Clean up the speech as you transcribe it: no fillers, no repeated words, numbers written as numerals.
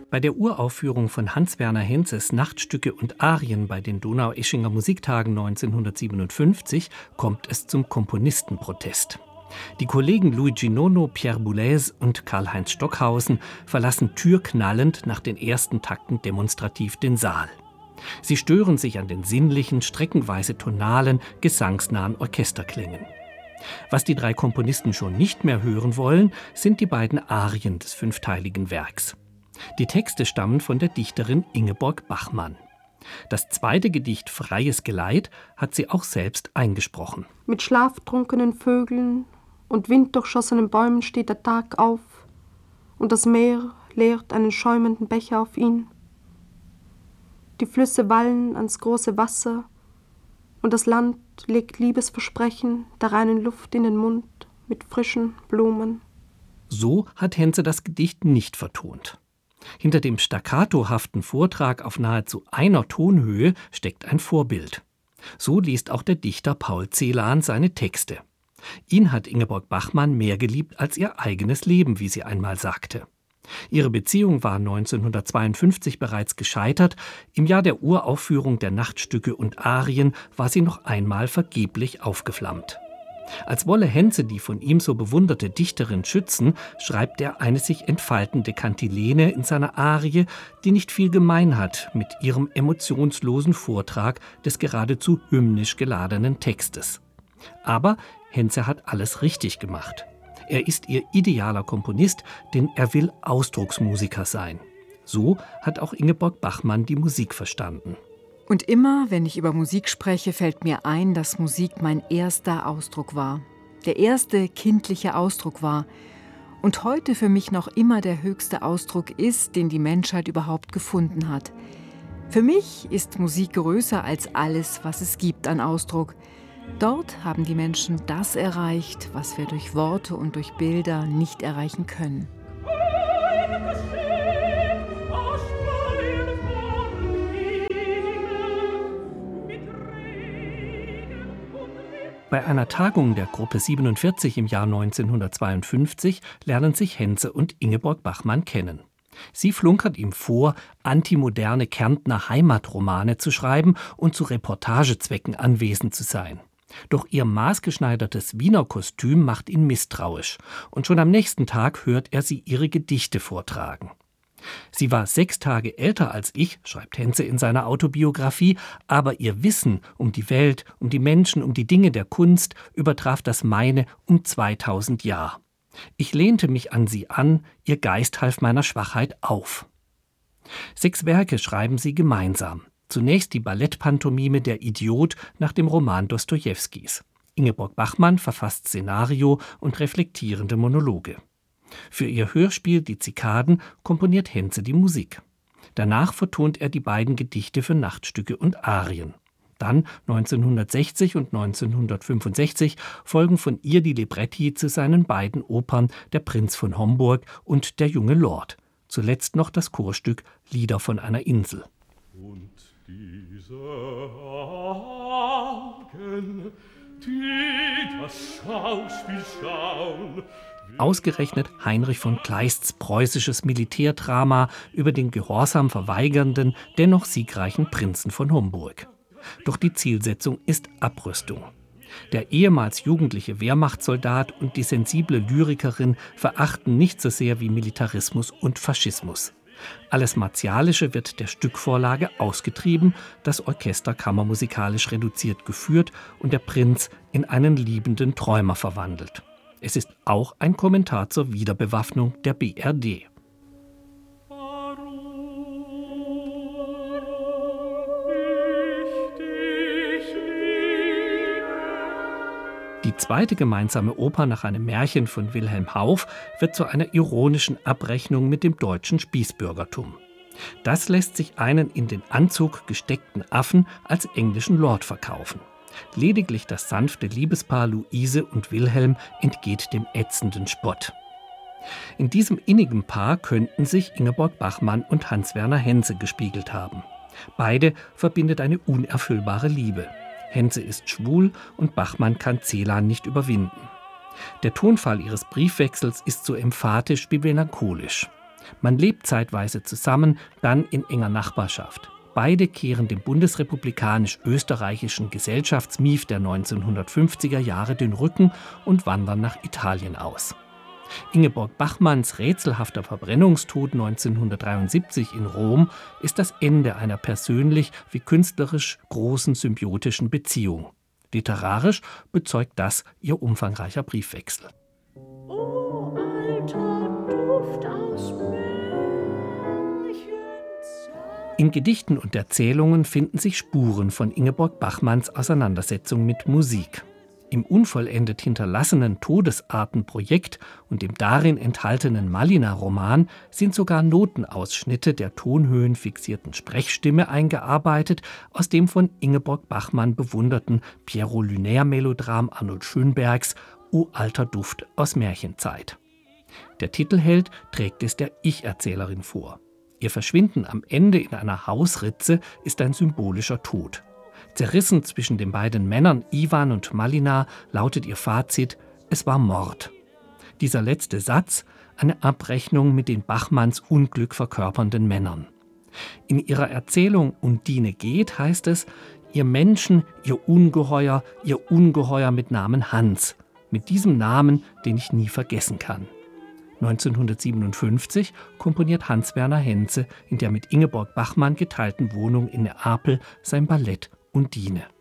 Bei der Uraufführung von Hans-Werner Henzes Nachtstücke und Arien bei den Donaueschinger Musiktagen 1957 kommt es zum Komponistenprotest. Die Kollegen Luigi Nono, Pierre Boulez und Karl-Heinz Stockhausen verlassen türknallend nach den ersten Takten demonstrativ den Saal. Sie stören sich an den sinnlichen, streckenweise tonalen, gesangsnahen Orchesterklängen. Was die drei Komponisten schon nicht mehr hören wollen, sind die beiden Arien des fünfteiligen Werks. Die Texte stammen von der Dichterin Ingeborg Bachmann. Das zweite Gedicht Freies Geleit hat sie auch selbst eingesprochen. Mit schlaftrunkenen Vögeln und winddurchschossenen Bäumen steht der Tag auf, und das Meer leert einen schäumenden Becher auf ihn. Die Flüsse wallen ans große Wasser, und das Land legt Liebesversprechen der reinen Luft in den Mund mit frischen Blumen. So hat Henze das Gedicht nicht vertont. Hinter dem staccatohaften Vortrag auf nahezu einer Tonhöhe steckt ein Vorbild. So liest auch der Dichter Paul Celan seine Texte. Ihn hat Ingeborg Bachmann mehr geliebt als ihr eigenes Leben, wie sie einmal sagte. Ihre Beziehung war 1952 bereits gescheitert. Im Jahr der Uraufführung der Nachtstücke und Arien war sie noch einmal vergeblich aufgeflammt. Als wolle Henze die von ihm so bewunderte Dichterin schützen, schreibt er eine sich entfaltende Kantilene in seiner Arie, die nicht viel gemein hat mit ihrem emotionslosen Vortrag des geradezu hymnisch geladenen Textes. Aber Henze hat alles richtig gemacht. Er ist ihr idealer Komponist, denn er will Ausdrucksmusiker sein. So hat auch Ingeborg Bachmann die Musik verstanden. Und immer, wenn ich über Musik spreche, fällt mir ein, dass Musik mein erster Ausdruck war. Der erste kindliche Ausdruck war. Und heute für mich noch immer der höchste Ausdruck ist, den die Menschheit überhaupt gefunden hat. Für mich ist Musik größer als alles, was es gibt an Ausdruck. Dort haben die Menschen das erreicht, was wir durch Worte und durch Bilder nicht erreichen können. Bei einer Tagung der Gruppe 47 im Jahr 1952 lernen sich Henze und Ingeborg Bachmann kennen. Sie flunkert ihm vor, antimoderne Kärntner Heimatromane zu schreiben und zu Reportagezwecken anwesend zu sein. Doch ihr maßgeschneidertes Wiener Kostüm macht ihn misstrauisch und schon am nächsten Tag hört er sie ihre Gedichte vortragen. Sie war 6 Tage älter als ich, schreibt Henze in seiner Autobiografie, aber ihr Wissen um die Welt, um die Menschen, um die Dinge der Kunst übertraf das meine um 2000 Jahre. Ich lehnte mich an sie an, ihr Geist half meiner Schwachheit auf. 6 Werke schreiben sie gemeinsam. Zunächst die Ballettpantomime Der Idiot nach dem Roman Dostojewskis. Ingeborg Bachmann verfasst Szenario und reflektierende Monologe. Für ihr Hörspiel Die Zikaden komponiert Henze die Musik. Danach vertont er die beiden Gedichte für Nachtstücke und Arien. Dann 1960 und 1965 folgen von ihr die Libretti zu seinen beiden Opern Der Prinz von Homburg und Der junge Lord. Zuletzt noch das Chorstück Lieder von einer Insel. Und diese Augen, die das Schauspiel schauen. Ausgerechnet Heinrich von Kleists preußisches Militärdrama über den gehorsam verweigernden, dennoch siegreichen Prinzen von Homburg. Doch die Zielsetzung ist Abrüstung. Der ehemals jugendliche Wehrmachtssoldat und die sensible Lyrikerin verachten nicht so sehr wie Militarismus und Faschismus. Alles Martialische wird der Stückvorlage ausgetrieben, das Orchester kammermusikalisch reduziert geführt und der Prinz in einen liebenden Träumer verwandelt. Es ist auch ein Kommentar zur Wiederbewaffnung der BRD. Die zweite gemeinsame Oper nach einem Märchen von Wilhelm Hauff wird zu einer ironischen Abrechnung mit dem deutschen Spießbürgertum. Das lässt sich einen in den Anzug gesteckten Affen als englischen Lord verkaufen. Lediglich das sanfte Liebespaar Luise und Wilhelm entgeht dem ätzenden Spott. In diesem innigen Paar könnten sich Ingeborg Bachmann und Hans-Werner Henze gespiegelt haben. Beide verbindet eine unerfüllbare Liebe. Henze ist schwul und Bachmann kann Celan nicht überwinden. Der Tonfall ihres Briefwechsels ist so emphatisch wie melancholisch. Man lebt zeitweise zusammen, dann in enger Nachbarschaft. Beide kehren dem bundesrepublikanisch-österreichischen Gesellschaftsmief der 1950er Jahre den Rücken und wandern nach Italien aus. Ingeborg Bachmanns rätselhafter Verbrennungstod 1973 in Rom ist das Ende einer persönlich wie künstlerisch großen symbiotischen Beziehung. Literarisch bezeugt das ihr umfangreicher Briefwechsel. O alter Duft aus Märchenzeit. In Gedichten und Erzählungen finden sich Spuren von Ingeborg Bachmanns Auseinandersetzung mit Musik. Im unvollendet hinterlassenen Todesartenprojekt und dem darin enthaltenen Malina-Roman sind sogar Notenausschnitte der tonhöhenfixierten Sprechstimme eingearbeitet, aus dem von Ingeborg Bachmann bewunderten Pierrot-Lunaire-Melodram Arnold Schönbergs O alter Duft aus Märchenzeit. Der Titelheld trägt es der Ich-Erzählerin vor. Ihr Verschwinden am Ende in einer Hausritze ist ein symbolischer Tod. Zerrissen zwischen den beiden Männern Iwan und Malina lautet ihr Fazit: Es war Mord. Dieser letzte Satz, eine Abrechnung mit den Bachmanns Unglück verkörpernden Männern. In ihrer Erzählung Undine geht heißt es: Ihr Menschen, ihr Ungeheuer mit Namen Hans. Mit diesem Namen, den ich nie vergessen kann. 1957 komponiert Hans-Werner Henze in der mit Ingeborg Bachmann geteilten Wohnung in Neapel sein Ballett Undine.